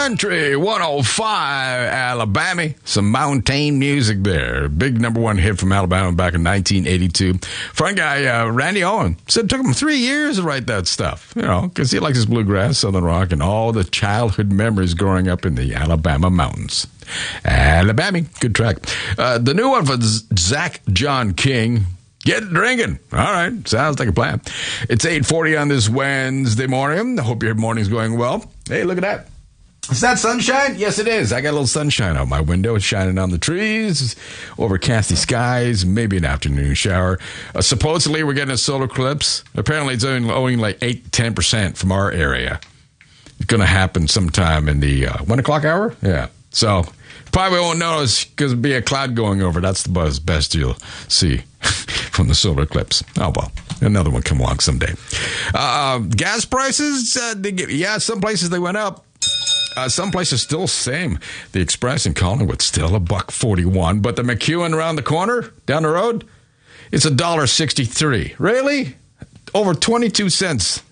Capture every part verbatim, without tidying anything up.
Country one oh five, Alabama. Some mountain music there. Big number one hit from Alabama back in nineteen eighty-two. Front guy, uh, Randy Owen, said it took him three years to write that stuff. You know, because he likes his bluegrass, southern rock, and all the childhood memories growing up in the Alabama mountains. Alabama, good track. Uh, the new one for Zach John King. Get drinking. All right. Sounds like a plan. It's eight forty on this Wednesday morning. I hope your morning's going well. Hey, look at that. Is that sunshine? Yes, it is. I got a little sunshine out my window. It's shining on the trees, overcasty skies, maybe an afternoon shower. Uh, supposedly, we're getting a solar eclipse. Apparently, it's only, only like eight to ten percent from our area. It's going to happen sometime in the uh, one o'clock hour. Yeah. So, probably won't notice because it'll be a cloud going over. That's the buzz best you'll see from the solar eclipse. Oh, well. Another one come along someday. Uh, gas prices, uh, they get, yeah, some places they went up. Uh, some places still same. The Express in Collingwood still a buck forty-one, but the McEwen around the corner, down the road, it's a dollar sixty-three. Really? Over twenty-two cents.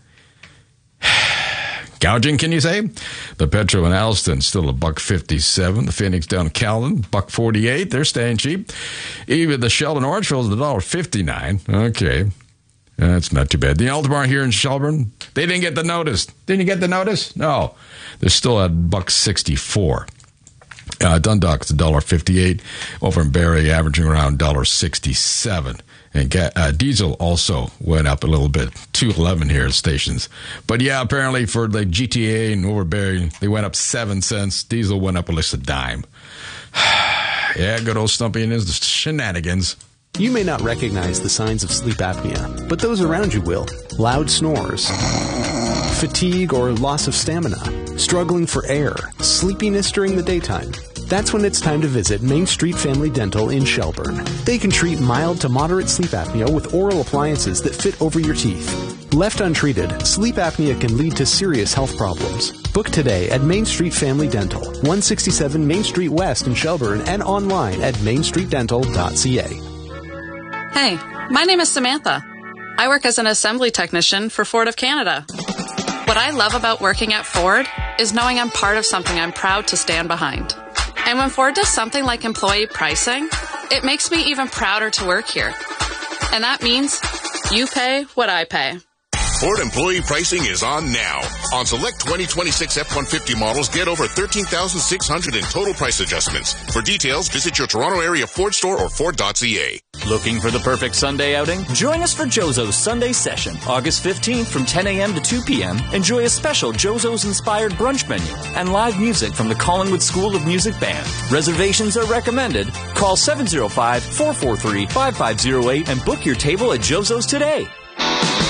Gouging, can you say? The Petro in Alston still a buck fifty-seven. The Phoenix down in Callan, buck forty-eight. They're staying cheap. Even the Shell in Orangeville is a dollar fifty-nine. Okay. That's not too bad. The Altamar here in Shelburne, they didn't get the notice. Didn't you get the notice? No. They're still at buck sixty-four. Uh, Dundalk's a dollar fifty-eight. Over in Barrie, averaging around dollar sixty-seven. And ga- uh, diesel also went up a little bit, two eleven here at stations. But yeah, apparently for the G T A and over Barrie, they went up seven cents. Diesel went up at least a dime. Yeah, good old Stumpy and his shenanigans. You may not recognize the signs of sleep apnea, but those around you will. Loud snores, fatigue or loss of stamina, struggling for air, sleepiness during the daytime. That's when it's time to visit Main Street Family Dental in Shelburne. They can treat mild to moderate sleep apnea with oral appliances that fit over your teeth. Left untreated, sleep apnea can lead to serious health problems. Book today at Main Street Family Dental, one sixty-seven Main Street West in Shelburne, and online at main street dental dot c a. Hey, my name is Samantha. I work as an assembly technician for Ford of Canada. What I love about working at Ford is knowing I'm part of something I'm proud to stand behind. And when Ford does something like employee pricing, it makes me even prouder to work here. And that means you pay what I pay. Ford employee pricing is on now. On select twenty twenty-six F one fifty models, get over thirteen thousand six hundred in total price adjustments. For details, visit your Toronto area Ford store or Ford dot c a. Looking for the perfect Sunday outing? Join us for Jozo's Sunday Session, August fifteenth from ten a.m. to two p.m. Enjoy a special Jozo's-inspired brunch menu and live music from the Collingwood School of Music Band. Reservations are recommended. Call seven oh five, four four three, five five oh eight and book your table at Jozo's today.